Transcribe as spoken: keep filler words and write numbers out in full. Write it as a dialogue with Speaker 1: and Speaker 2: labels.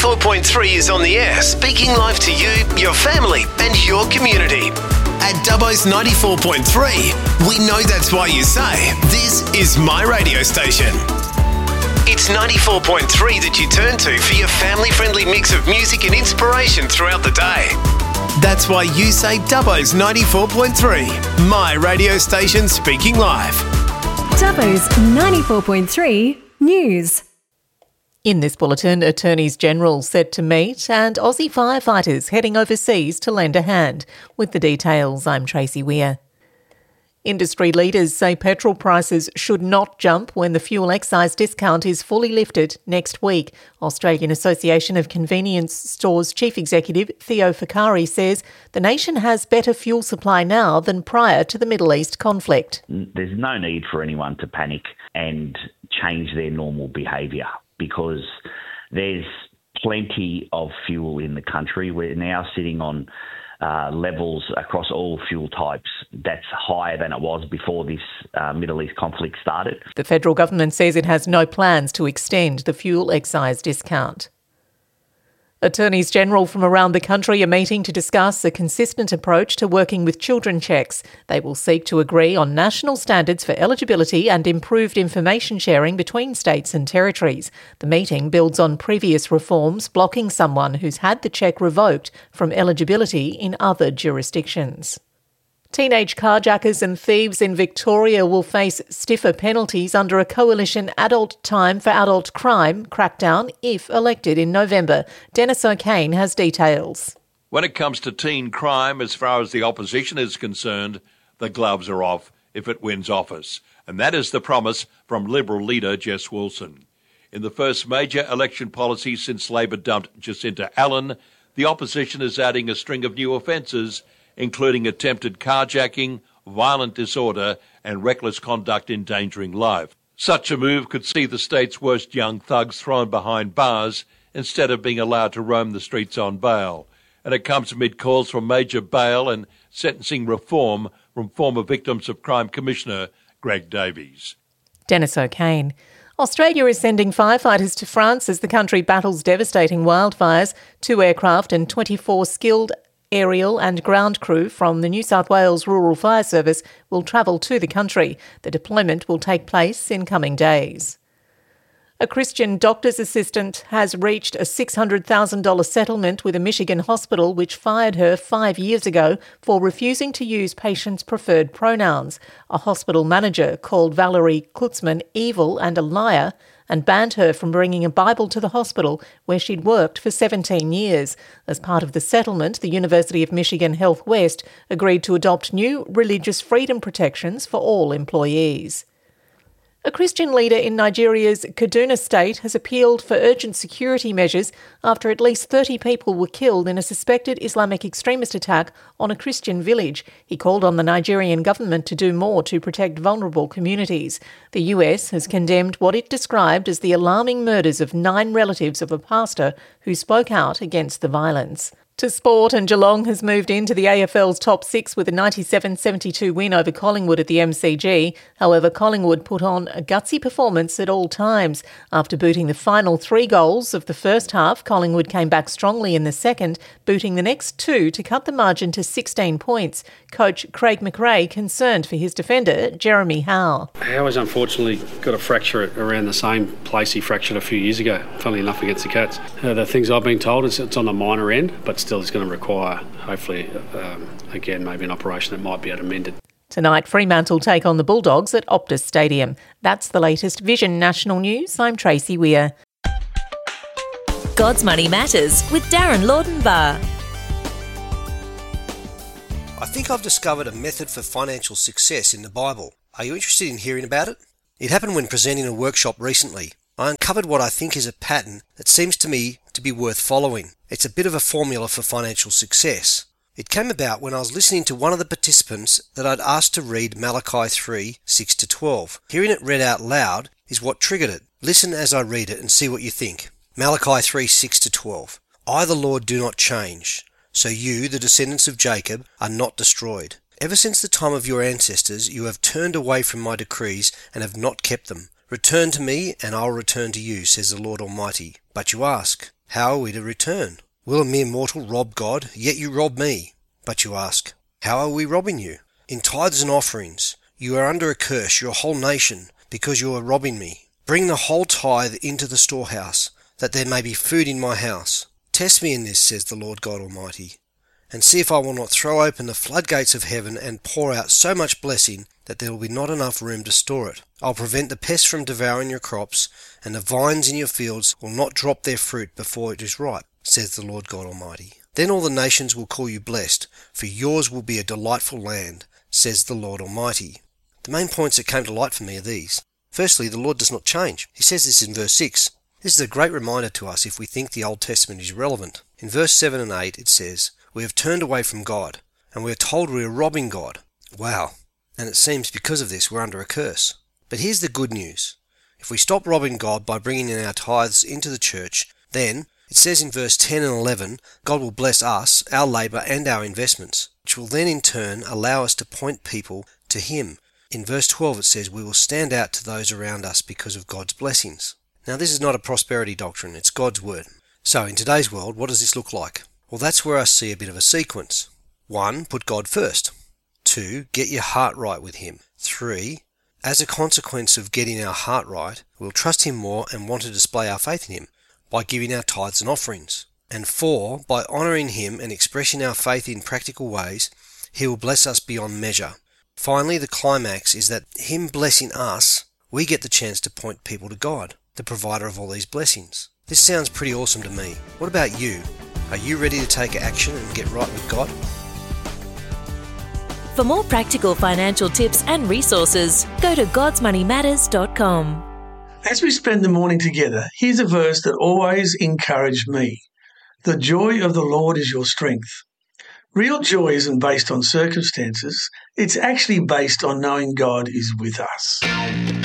Speaker 1: ninety-four point three is on the air, speaking live to you, your family and your community. At Dubbo's ninety-four point three, we know that's why you say, this is my radio station. It's ninety-four point three that you turn to for your family-friendly mix of music and inspiration throughout the day. That's why you say Dubbo's ninety-four point three, my radio station speaking live.
Speaker 2: Dubbo's ninety-four point three News.
Speaker 3: In this bulletin, Attorneys General set to meet and Aussie firefighters heading overseas to lend a hand. With the details, I'm Tracy Weir. Industry leaders say petrol prices should not jump when the fuel excise discount is fully lifted next week. Australian Association of Convenience Stores Chief Executive Theo Ficari says the nation has better fuel supply now than prior to the Middle East conflict.
Speaker 4: There's no need for anyone to panic and change their normal behaviour because there's plenty of fuel in the country. We're now sitting on Uh, levels across all fuel types that's higher than it was before this uh, Middle East conflict started.
Speaker 3: The federal government says it has no plans to extend the fuel excise discount. Attorneys General from around the country are meeting to discuss a consistent approach to working with children checks. They will seek to agree on national standards for eligibility and improved information sharing between states and territories. The meeting builds on previous reforms blocking someone who's had the check revoked from eligibility in other jurisdictions. Teenage carjackers and thieves in Victoria will face stiffer penalties under a coalition adult time for adult crime crackdown if elected in November. Dennis O'Kane has details.
Speaker 5: When it comes to teen crime, as far as the opposition is concerned, the gloves are off if it wins office. And that is the promise from Liberal leader Jess Wilson. In the first major election policy since Labor dumped Jacinta Allen, the opposition is adding a string of new offences, including attempted carjacking, violent disorder and reckless conduct endangering life. Such a move could see the state's worst young thugs thrown behind bars instead of being allowed to roam the streets on bail. And it comes amid calls for major bail and sentencing reform from former Victims of Crime Commissioner Greg Davies.
Speaker 3: Dennis O'Kane. Australia is sending firefighters to France as the country battles devastating wildfires. Two aircraft and twenty-four skilled aerial and ground crew from the New South Wales Rural Fire Service will travel to the country. The deployment will take place in coming days. A Christian doctor's assistant has reached a six hundred thousand dollars settlement with a Michigan hospital which fired her five years ago for refusing to use patients' preferred pronouns. A hospital manager called Valerie Klutzman evil and a liar and banned her from bringing a Bible to the hospital where she'd worked for seventeen years. As part of the settlement, the University of Michigan Health West agreed to adopt new religious freedom protections for all employees. A Christian leader in Nigeria's Kaduna state has appealed for urgent security measures after at least thirty people were killed in a suspected Islamic extremist attack on a Christian village. He called on the Nigerian government to do more to protect vulnerable communities. The U S has condemned what it described as the alarming murders of nine relatives of a pastor who spoke out against the violence. To sport, and Geelong has moved into the A F L's top six with a ninety-seven seventy-two win over Collingwood at the M C G. However, Collingwood put on a gutsy performance at all times. After booting the final three goals of the first half, Collingwood came back strongly in the second, booting the next two to cut the margin to sixteen points. Coach Craig McRae concerned for his defender, Jeremy Howe.
Speaker 6: Howe has unfortunately got a fracture around the same place he fractured a few years ago, funnily enough against the Cats. Uh, the things I've been told is it's on the minor end, but still it's going to require, hopefully, um, again, maybe an operation that might be amended.
Speaker 3: Tonight, Fremantle take on the Bulldogs at Optus Stadium. That's the latest Vision National News. I'm Tracy Weir.
Speaker 7: God's Money Matters with Darren Lordenbar.
Speaker 8: I think I've discovered a method for financial success in the Bible. Are you interested in hearing about it? It happened when presenting a workshop recently. I uncovered what I think is a pattern that seems to me to be worth following. It's a bit of a formula for financial success. It came about when I was listening to one of the participants that I'd asked to read Malachi three, six to twelve. Hearing it read out loud is what triggered it. Listen as I read it and see what you think. Malachi three, six to twelve. I, the Lord, do not change. So you, the descendants of Jacob, are not destroyed. Ever since the time of your ancestors, you have turned away from my decrees and have not kept them. Return to me, and I'll return to you, says the Lord Almighty. But you ask, How are we to return? Will a mere mortal rob God? Yet you rob me. But you ask, how are we robbing you? In tithes and offerings. You are under a curse, your whole nation, because you are robbing me. Bring the whole tithe into the storehouse, that there may be food in my house. Test me in this, says the Lord God Almighty, and see if I will not throw open the floodgates of heaven and pour out so much blessing that there will be not enough room to store it. I'll prevent the pests from devouring your crops, and the vines in your fields will not drop their fruit before it is ripe, says the Lord God Almighty. Then all the nations will call you blessed, for yours will be a delightful land, says the Lord Almighty. The main points that came to light for me are these. Firstly, the Lord does not change. He says this in verse six. This is a great reminder to us if we think the Old Testament is relevant. In verse seven and eight it says, we have turned away from God, and we are told we are robbing God. Wow. And it seems because of this we're under a curse. But here's the good news. If we stop robbing God by bringing in our tithes into the church, then, it says in verse ten and eleven, God will bless us, our labour and our investments, which will then in turn allow us to point people to Him. In verse twelve it says, we will stand out to those around us because of God's blessings. Now this is not a prosperity doctrine, it's God's word. So in today's world, what does this look like? Well, that's where I see a bit of a sequence. One, put God first. Two, get your heart right with Him. Three, as a consequence of getting our heart right, we'll trust Him more and want to display our faith in Him by giving our tithes and offerings. And four, by honouring Him and expressing our faith in practical ways, He will bless us beyond measure. Finally, the climax is that Him blessing us, we get the chance to point people to God, the provider of all these blessings. This sounds pretty awesome to me. What about you? Are you ready to take action and get right with God?
Speaker 7: For more practical financial tips and resources, go to gods money matters dot com.
Speaker 9: As we spend the morning together, here's a verse that always encouraged me. The joy of the Lord is your strength. Real joy isn't based on circumstances. It's actually based on knowing God is with us.